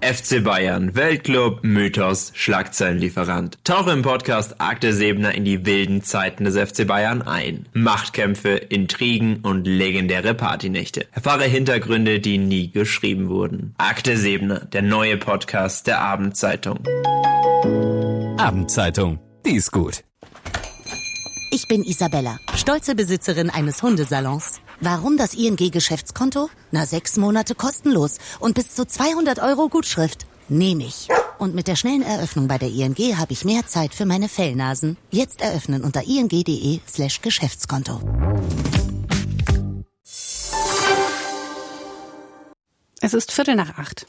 FC Bayern, Weltclub, Mythos, Schlagzeilenlieferant. Tauche im Podcast Akte Seebner in die wilden Zeiten des FC Bayern ein. Machtkämpfe, Intrigen und legendäre Partynächte. Erfahre Hintergründe, die nie geschrieben wurden. Akte Seebner, der neue Podcast der Abendzeitung. Abendzeitung, die ist gut. Ich bin Isabella, stolze Besitzerin eines Hundesalons. Warum das ING-Geschäftskonto? 6 Monate kostenlos und bis zu 200 € Gutschrift. Nehme ich. Und mit der schnellen Eröffnung bei der ING habe ich mehr Zeit für meine Fellnasen. Jetzt eröffnen unter ing.de/Geschäftskonto. Es ist 7:45.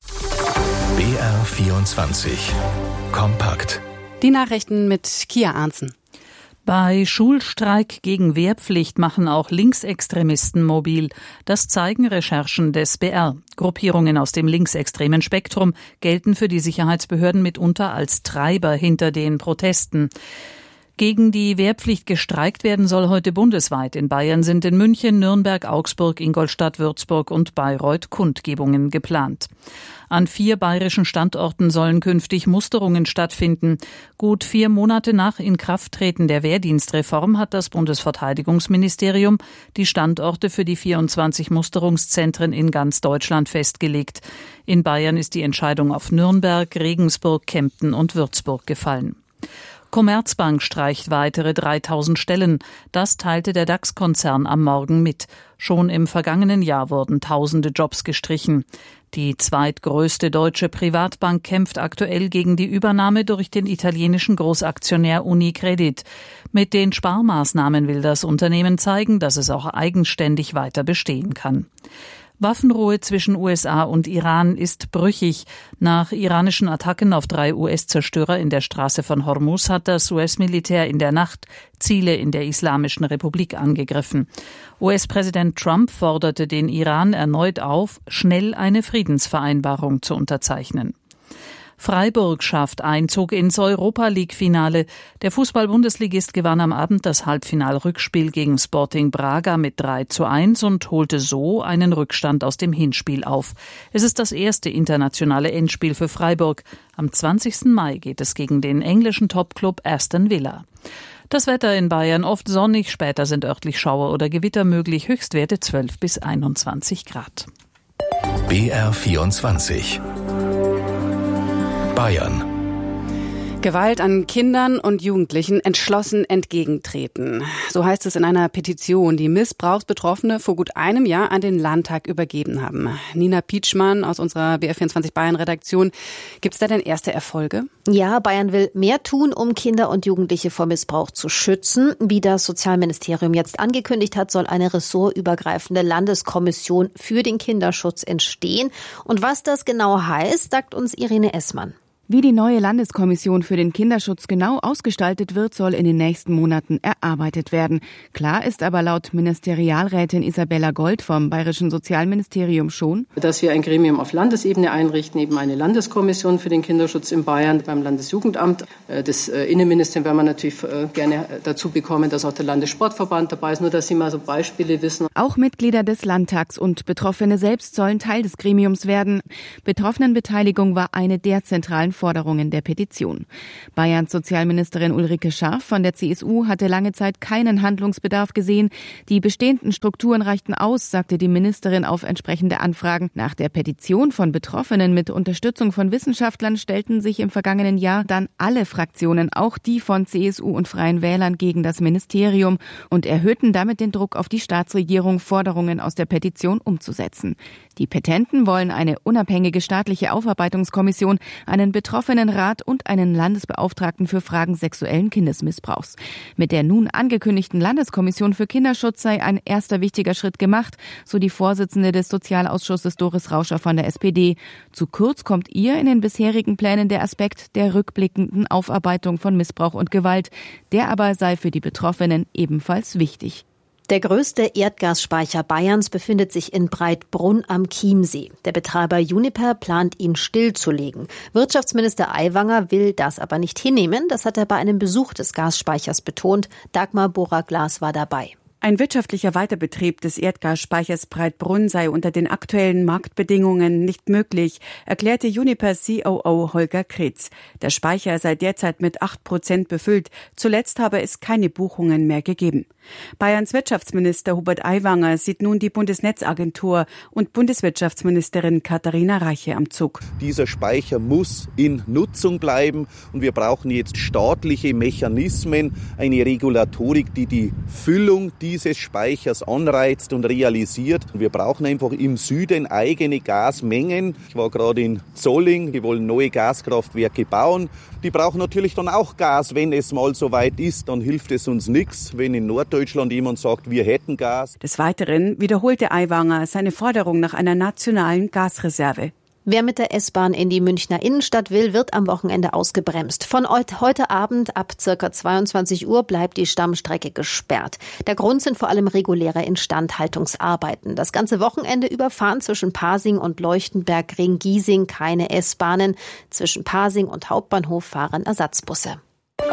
BR24 Kompakt. Die Nachrichten mit Kia Arntzen. Bei Schulstreik gegen Wehrpflicht machen auch Linksextremisten mobil. Das zeigen Recherchen des BR. Gruppierungen aus dem linksextremen Spektrum gelten für die Sicherheitsbehörden mitunter als Treiber hinter den Protesten. Gegen die Wehrpflicht gestreikt werden soll heute bundesweit. In Bayern sind in München, Nürnberg, Augsburg, Ingolstadt, Würzburg und Bayreuth Kundgebungen geplant. An 4 bayerischen Standorten sollen künftig Musterungen stattfinden. Gut 4 Monate nach Inkrafttreten der Wehrdienstreform hat das Bundesverteidigungsministerium die Standorte für die 24 Musterungszentren in ganz Deutschland festgelegt. In Bayern ist die Entscheidung auf Nürnberg, Regensburg, Kempten und Würzburg gefallen. Commerzbank streicht weitere 3000 Stellen. Das teilte der DAX-Konzern am Morgen mit. Schon im vergangenen Jahr wurden tausende Jobs gestrichen. Die zweitgrößte deutsche Privatbank kämpft aktuell gegen die Übernahme durch den italienischen Großaktionär Unicredit. Mit den Sparmaßnahmen will das Unternehmen zeigen, dass es auch eigenständig weiter bestehen kann. Waffenruhe zwischen USA und Iran ist brüchig. Nach iranischen Attacken auf 3 US-Zerstörer in der Straße von Hormuz hat das US-Militär in der Nacht Ziele in der Islamischen Republik angegriffen. US-Präsident Trump forderte den Iran erneut auf, schnell eine Friedensvereinbarung zu unterzeichnen. Freiburg schafft Einzug ins Europa-League-Finale. Der Fußball-Bundesligist gewann am Abend das Halbfinal-Rückspiel gegen Sporting Braga mit 3:1 und holte so einen Rückstand aus dem Hinspiel auf. Es ist das erste internationale Endspiel für Freiburg. Am 20. Mai geht es gegen den englischen Topclub Aston Villa. Das Wetter in Bayern oft sonnig, später sind örtlich Schauer oder Gewitter möglich, Höchstwerte 12 bis 21 Grad. BR24 Bayern. Gewalt an Kindern und Jugendlichen entschlossen entgegentreten. So heißt es in einer Petition, die Missbrauchsbetroffene vor gut einem Jahr an den Landtag übergeben haben. Nina Pietschmann aus unserer BR24 Bayern-Redaktion. Gibt es da denn erste Erfolge? Ja, Bayern will mehr tun, um Kinder und Jugendliche vor Missbrauch zu schützen. Wie das Sozialministerium jetzt angekündigt hat, soll eine ressortübergreifende Landeskommission für den Kinderschutz entstehen. Und was das genau heißt, sagt uns Irene Essmann. Wie die neue Landeskommission für den Kinderschutz genau ausgestaltet wird, soll in den nächsten Monaten erarbeitet werden. Klar ist aber laut Ministerialrätin Isabella Gold vom Bayerischen Sozialministerium schon, dass wir ein Gremium auf Landesebene einrichten, eben eine Landeskommission für den Kinderschutz in Bayern beim Landesjugendamt. Das Innenministerium werden wir natürlich gerne dazu bekommen, dass auch der Landessportverband dabei ist, nur dass Sie mal so Beispiele wissen. Auch Mitglieder des Landtags und Betroffene selbst sollen Teil des Gremiums werden. Betroffenenbeteiligung war eine der zentralen Forderungen der Petition. Bayerns Sozialministerin Ulrike Scharf von der CSU hatte lange Zeit keinen Handlungsbedarf gesehen. Die bestehenden Strukturen reichten aus, sagte die Ministerin auf entsprechende Anfragen. Nach der Petition von Betroffenen mit Unterstützung von Wissenschaftlern stellten sich im vergangenen Jahr dann alle Fraktionen, auch die von CSU und Freien Wählern, gegen das Ministerium und erhöhten damit den Druck auf die Staatsregierung, Forderungen aus der Petition umzusetzen. Die Petenten wollen eine unabhängige staatliche Aufarbeitungskommission, einen Betroffenenrat und einen Landesbeauftragten für Fragen sexuellen Kindesmissbrauchs. Mit der nun angekündigten Landeskommission für Kinderschutz sei ein erster wichtiger Schritt gemacht, so die Vorsitzende des Sozialausschusses Doris Rauscher von der SPD. Zu kurz kommt ihr in den bisherigen Plänen der Aspekt der rückblickenden Aufarbeitung von Missbrauch und Gewalt. Der aber sei für die Betroffenen ebenfalls wichtig. Der größte Erdgasspeicher Bayerns befindet sich in Breitbrunn am Chiemsee. Der Betreiber Uniper plant, ihn stillzulegen. Wirtschaftsminister Aiwanger will das aber nicht hinnehmen. Das hat er bei einem Besuch des Gasspeichers betont. Dagmar Bora-Glas war dabei. Ein wirtschaftlicher Weiterbetrieb des Erdgasspeichers Breitbrunn sei unter den aktuellen Marktbedingungen nicht möglich, erklärte Uniper COO Holger Kretz. Der Speicher sei derzeit mit 8% befüllt. Zuletzt habe es keine Buchungen mehr gegeben. Bayerns Wirtschaftsminister Hubert Aiwanger sieht nun die Bundesnetzagentur und Bundeswirtschaftsministerin Katharina Reiche am Zug. Dieser Speicher muss in Nutzung bleiben und wir brauchen jetzt staatliche Mechanismen, eine Regulatorik, die die Füllung dieses Speichers anreizt und realisiert. Wir brauchen einfach im Süden eigene Gasmengen. Ich war gerade in Zolling, die wollen neue Gaskraftwerke bauen. Die brauchen natürlich dann auch Gas, wenn es mal soweit ist. Dann hilft es uns nichts, wenn in Norddeutschland jemand sagt, wir hätten Gas. Des Weiteren wiederholte Aiwanger seine Forderung nach einer nationalen Gasreserve. Wer mit der S-Bahn in die Münchner Innenstadt will, wird am Wochenende ausgebremst. Von heute Abend ab ca. 22 Uhr bleibt die Stammstrecke gesperrt. Der Grund sind vor allem reguläre Instandhaltungsarbeiten. Das ganze Wochenende über fahren zwischen Pasing und Leuchtenberg-Ring-Giesing keine S-Bahnen. Zwischen Pasing und Hauptbahnhof fahren Ersatzbusse.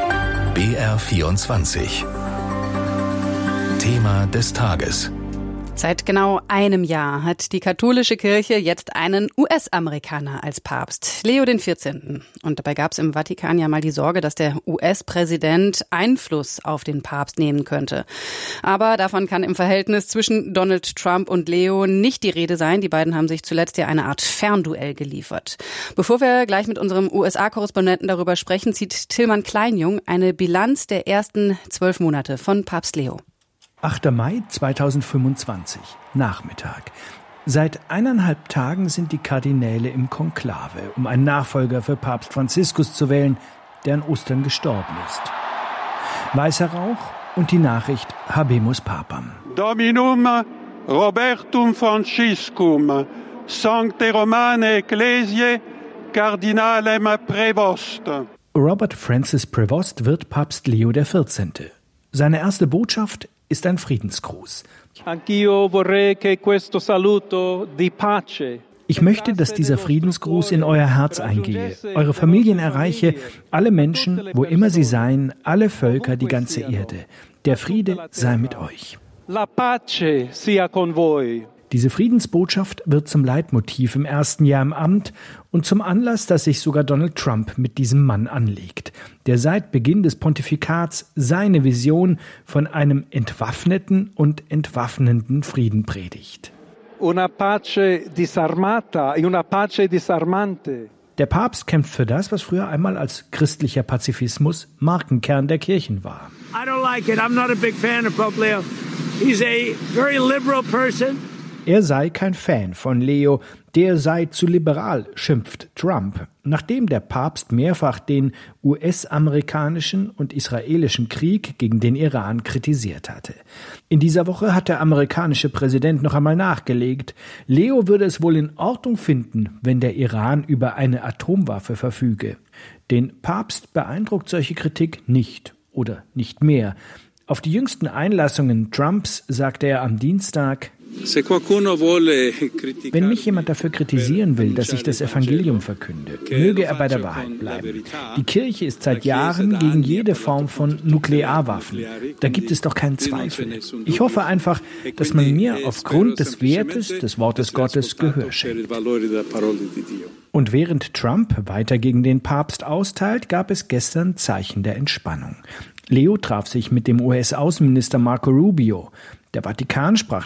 BR24 Thema des Tages. Seit genau einem Jahr hat die katholische Kirche jetzt einen US-Amerikaner als Papst, Leo XIV. Und dabei gab es im Vatikan ja mal die Sorge, dass der US-Präsident Einfluss auf den Papst nehmen könnte. Aber davon kann im Verhältnis zwischen Donald Trump und Leo nicht die Rede sein. Die beiden haben sich zuletzt ja eine Art Fernduell geliefert. Bevor wir gleich mit unserem USA-Korrespondenten darüber sprechen, zieht Tillmann Kleinjung eine Bilanz der ersten 12 Monate von Papst Leo. 8. Mai 2025, Nachmittag. Seit 1,5 Tagen sind die Kardinäle im Konklave, um einen Nachfolger für Papst Franziskus zu wählen, der an Ostern gestorben ist. Weißer Rauch und die Nachricht Habemus Papam. Dominum Robertum Franciscum, Sancte Romane Ecclesiae, Cardinalem Prevost. Robert Francis Prevost wird Papst Leo XIV. Seine erste Botschaft ist ein Friedensgruß. Ich möchte, dass dieser Friedensgruß in euer Herz eingehe, eure Familien erreiche, alle Menschen, wo immer sie seien, alle Völker, die ganze Erde. Der Friede sei mit euch. Diese Friedensbotschaft wird zum Leitmotiv im ersten Jahr im Amt und zum Anlass, dass sich sogar Donald Trump mit diesem Mann anlegt, der seit Beginn des Pontifikats seine Vision von einem entwaffneten und entwaffnenden Frieden predigt. Una pace disarmata e una pace disarmante. Der Papst kämpft für das, was früher einmal als christlicher Pazifismus Markenkern der Kirchen war. I don't like it. I'm not a big fan of Pope Leo. He's a very liberal person. Er sei kein Fan von Leo, der sei zu liberal, schimpft Trump, nachdem der Papst mehrfach den US-amerikanischen und israelischen Krieg gegen den Iran kritisiert hatte. In dieser Woche hat der amerikanische Präsident noch einmal nachgelegt, Leo würde es wohl in Ordnung finden, wenn der Iran über eine Atomwaffe verfüge. Den Papst beeindruckt solche Kritik nicht oder nicht mehr. Auf die jüngsten Einlassungen Trumps sagte er am Dienstag: Wenn mich jemand dafür kritisieren will, dass ich das Evangelium verkünde, möge er bei der Wahrheit bleiben. Die Kirche ist seit Jahren gegen jede Form von Nuklearwaffen. Da gibt es doch keinen Zweifel. Ich hoffe einfach, dass man mir aufgrund des Wertes des Wortes Gottes Gehör schenkt. Und während Trump weiter gegen den Papst austeilt, gab es gestern Zeichen der Entspannung. Leo traf sich mit dem US-Außenminister Marco Rubio. Der Vatikan sprach